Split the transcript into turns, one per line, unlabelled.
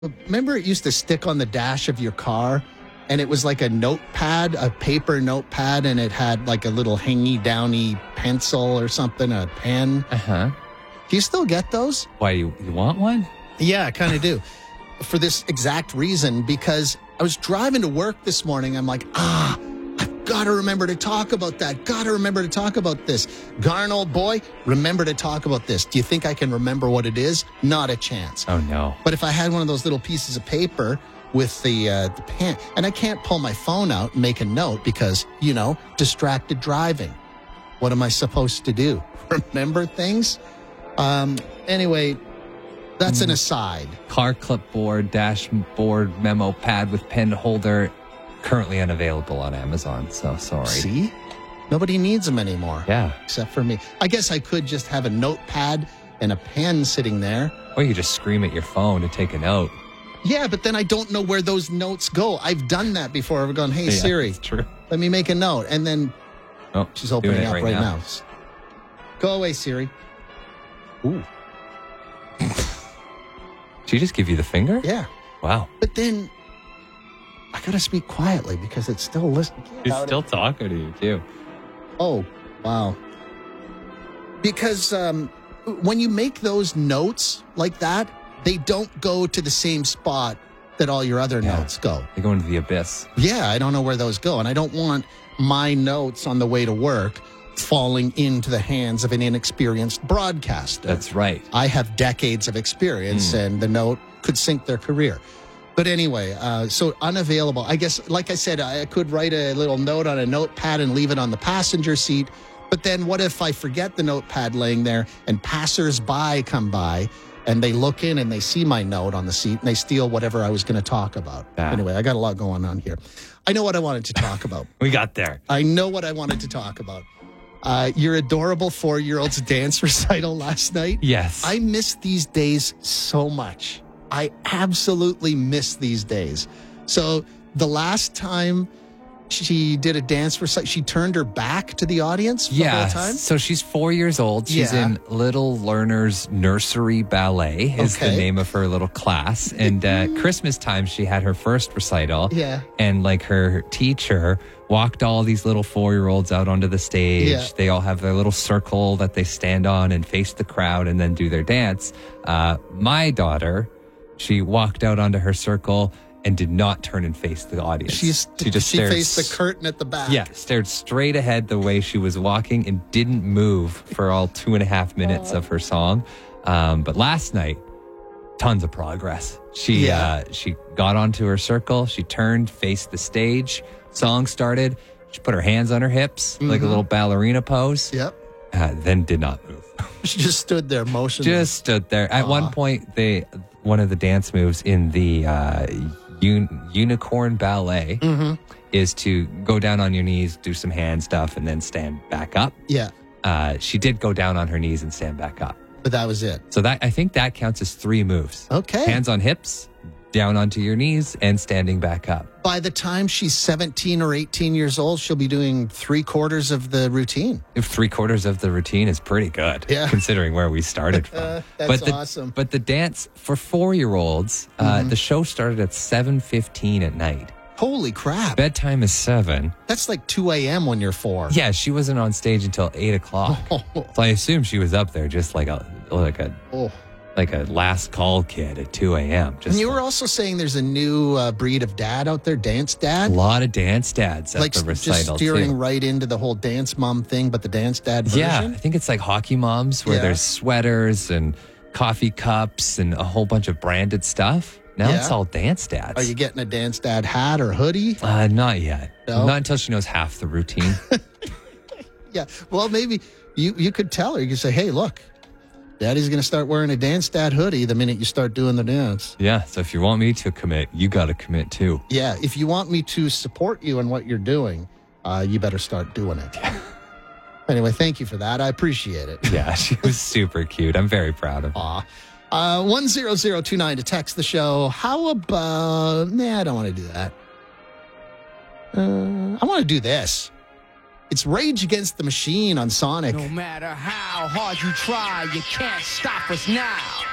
Remember it used to stick on the dash of your car and it was like a notepad, a paper notepad, and it had like a little hangy downy pencil or something, a pen.
Uh-huh.
Do you still get those?
Why, you want one?
Yeah, I kind of do. For this exact reason, because I was driving to work this morning. I'm like, I've got to remember to talk about that. Got to remember to talk about this. Garn, old boy, remember to talk about this. Do you think I can remember what it is? Not a chance.
Oh, no.
But if I had one of those little pieces of paper with the pen, and I can't pull my phone out and make a note because, distracted driving. What am I supposed to do? Remember things? Anyway, that's an aside.
Car clipboard, dashboard, memo pad with pen holder, currently unavailable on Amazon. So sorry.
See? Nobody needs them anymore.
Yeah.
Except for me. I guess I could just have a notepad and a pen sitting there.
Or you just scream at your phone to take a note.
Yeah, but then I don't know where those notes go. I've done that before. I've gone, hey,
Yeah,
Siri,
that's true.
let me make a note. And then she's opening
doing it
up right now. Go away, Siri. Ooh.
Did she just give you the finger?
Yeah.
Wow.
But then I got to speak quietly because it's still listening.
She's still talking to you, too.
Oh, wow. Because when you make those notes like that, they don't go to the same spot that all your other notes go.
They go into the abyss.
Yeah, I don't know where those go. And I don't want my notes on the way to work falling into the hands of an inexperienced broadcaster.
That's right.
I have decades of experience and the note could sink their career. But anyway, so unavailable. I guess, like I said, I could write a little note on a notepad and leave it on the passenger seat. But then what if I forget the notepad laying there and passers-by come by and they look in and they see my note on the seat and they steal whatever I was going to talk about? Anyway, I got a lot going on here. I know what I wanted to talk about.
We got there.
I know what I wanted to talk about. Your adorable 4-year-old's dance recital last night.
Yes.
I miss these days so much. I absolutely miss these days. So the last time she did a dance recital, she turned her back to the audience for the whole time?
So she's 4 years old. She's in Little Learner's Nursery Ballet is the name of her little class. And Christmas time, she had her first recital.
Yeah.
And like her teacher walked all these little 4-year-olds out onto the stage.
Yeah.
They all have their little circle that they stand on and face the crowd and then do their dance. My daughter, she walked out onto her circle and did not turn and face the audience.
She faced the curtain at the back.
Yeah, stared straight ahead the way she was walking and didn't move for all 2.5 minutes of her song. But last night, tons of progress. She got onto her circle. She turned, faced the stage. Song started. She put her hands on her hips like a little ballerina pose.
Yep.
Then did not move.
She just stood there motionless.
Just stood there. At one point, one of the dance moves in the unicorn ballet is to go down on your knees, do some hand stuff, and then stand back up.
Yeah.
She did go down on her knees and stand back up.
But that was it.
So I think that counts as 3 moves.
Okay.
Hands on hips, down onto your knees, and standing back up.
By the time she's 17 or 18 years old, she'll be doing 3/4 of the routine.
If 3/4 of the routine is pretty good, considering where we started from.
That's awesome.
But the dance for 4-year-olds, the show started at 7:15 at night.
Holy crap.
Bedtime is 7.
That's like 2 a.m. when you're 4.
Yeah, she wasn't on stage until 8 o'clock. So I assume she was up there just like a last call kid at 2 a.m.
And you were also saying there's a new breed of dad out there, dance dad.
A lot of dance dads at the recital,
just steering
too.
right into the whole dance mom thing, but the dance dad version.
Yeah, I think it's like hockey moms where there's sweaters and coffee cups and a whole bunch of branded stuff. Now it's all dance dads.
Are you getting a dance dad hat or hoodie?
Not yet.
No?
Not until she knows half the routine.
Yeah. Well, maybe you could tell her. You could say, hey, look, Daddy's going to start wearing a dance dad hoodie the minute you start doing the dance.
Yeah. So if you want me to commit, you got to commit too.
Yeah. If you want me to support you in what you're doing, you better start doing it. Anyway, thank you for that. I appreciate it.
Yeah. She was super cute. I'm very proud of her.
Aw. 10029 to text the show. How about... I don't want to do that. I want to do this. It's Rage Against the Machine on Sonic.
No matter how hard you try, you can't stop us now.